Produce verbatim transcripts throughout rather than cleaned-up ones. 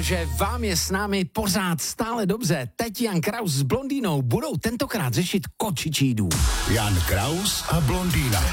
že vám je s námi pořád stále dobře. Teď Jan Kraus s Blondýnou budou tentokrát řešit kočičí dům. Jan Kraus a Blondýna.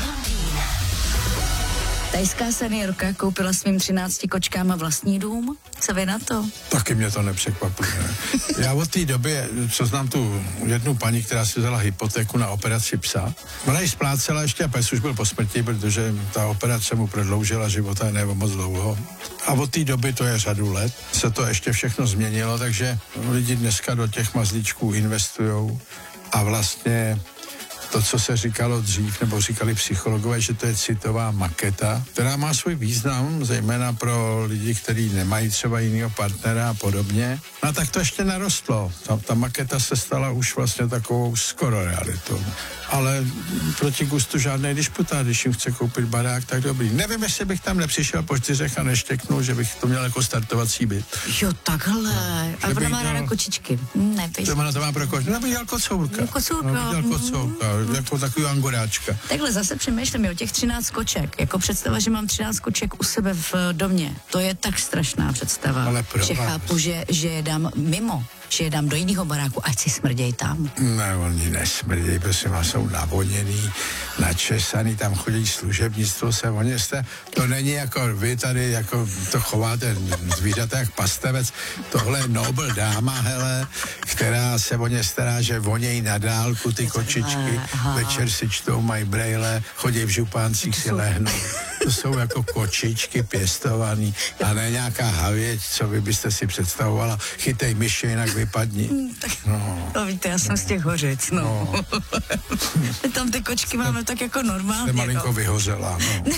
Tajská seniorka koupila svým třinácti kočkám vlastní dům. Co vy na to? Taky mě to nepřekvapuje. Já od té doby, co znám tu jednu paní, která si vzala hypotéku na operaci psa, ona ji splácela ještě a pes už byl po smrti, protože ta operace mu prodloužila života ne moc dlouho. A od té doby, to je řadu let, se to ještě všechno změnilo, takže lidi dneska do těch mazlíčků investujou a vlastně to, co se říkalo dřív, nebo říkali psychologové, že to je citová maketa, která má svůj význam, zejména pro lidi, kteří nemají třeba jiného partnera a podobně. No tak to ještě narostlo. Ta, ta maketa se stala už vlastně takovou skoro realitou. Ale proti gustu žádnej disputát, když jim chce koupit barák, tak dobrý. Nevím, jestli bych tam nepřišel po čtyřech a neštěknul, že bych to měl jako startovací byt. Jo, takhle. No, a ona má ráda kočičky. Ne, to má, to má pro kočičky. No, bych dělal kocourka. Kocourka. No, dělal kocourka. Mm. Jako takový angoráčka. Takhle zase přemýšlím o těch třináct koček. Jako představa, že mám třináct koček u sebe v domě. To je tak strašná představa. Ale pro že vás. chápu, že, že je dám mimo. Že je dám do jiného baráku, ať si smrděj tam. Ne, oni nesmrděj, prosím vás, jsou navoněný, načesaný, tam chodí služebnictvo, se o ně jste, to není jako vy tady, jako to chováte zvířata jak pastevec, tohle je nobl dáma, hele, která se o ně stará, že vonějí na dálku ty kočičky, aha. Večer si čtou, mají brejle, chodí v župáncích si lehnou. To jsou jako kočičky pěstovaný a ne nějaká havěť, co vy byste si představovala, chytej myši, jinak vypadni. No. No víte, já jsem z těch hořic, no. no. My tam ty kočky máme tak jako normálně. Jste malinko no. vyhořela, no.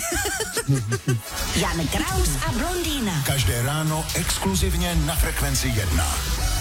Jan Kraus a Blondýna. Každé ráno exkluzivně na Frekvenci jedna.